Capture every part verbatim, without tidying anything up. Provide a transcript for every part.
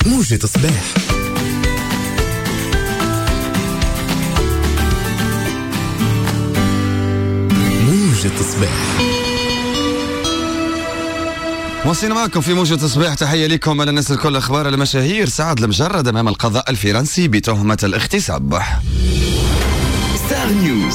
موجة صباح. موجة صباح. وصلنا معكم في موجة صباح. تحية لكم على الناس الكل. أخبار المشاهير. سعد المجرد أمام القضاء الفرنسي بتهمة الاغتصاب. ستار نيوز.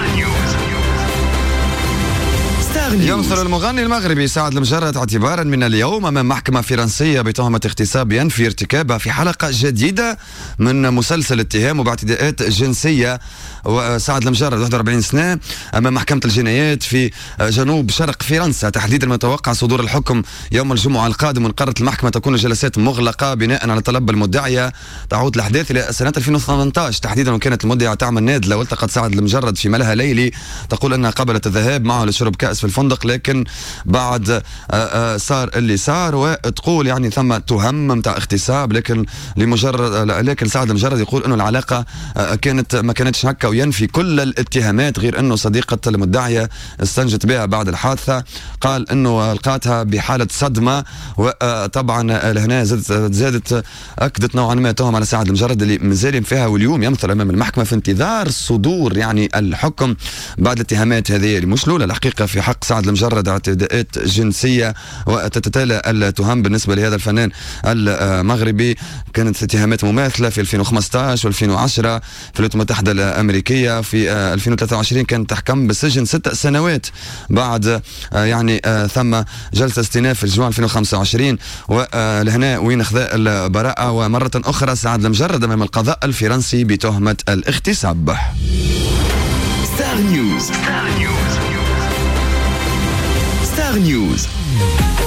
يمثل المغني المغربي سعد المجرد اعتبارا من اليوم أمام محكمة فرنسية بتهمة اغتصاب ينفي ارتكابها في حلقة جديدة من مسلسل اتهام باعتداءات جنسية. وسعد المجرد واحد وأربعين سنة أمام محكمة الجنايات في جنوب شرق فرنسا. تحديدا متوقع صدور الحكم يوم الجمعة القادم، وقررت المحكمة تكون الجلسات مغلقة بناء على طلب المدعية. تعود الأحداث إلى سنة ألفين وثمانية عشر تحديدا، وكانت المدعية تعمل نادلة، والتقت سعد المجرد في ملهى ليلي. تقول أنها قبلت الذهاب معه لشرب كأس في الفندق، لكن بعد صار اللي صار، وتقول يعني ثم تهم متاع اغتصاب، لكن لمجرد لكن سعد المجرد يقول انه العلاقه كانت ما كانتش هكا، وينفي كل الاتهامات، غير انه صديقه المدعيه استنجت بها بعد الحادثه. قال انه لقاتها بحاله صدمه، وطبعا لهنا زادت زادت اكدت نوعا ما تهم على سعد المجرد اللي مازال فيها، واليوم يمثل امام المحكمه في انتظار صدور يعني الحكم بعد الاتهامات هذه اللي مش الاولى الحقيقه في حق سعد المجرد اعتداءات جنسيه، وتتتالى التهم بالنسبه لهذا الفنان المغربي. كانت اتهامات مماثله في ألفين وخمسة عشر وألفين وعشرة في الولايات المتحده الامريكيه. في ألفين وثلاثة وعشرين كانت تحكم بالسجن ست سنوات بعد يعني ثم جلسه استئناف في الجوان ألفين وخمسة وعشرين، ولهنا وين اخذ البراءه. ومره اخرى سعد المجرد امام القضاء الفرنسي بتهمه الاغتصاب. ستار نيوز. ستار نيوز.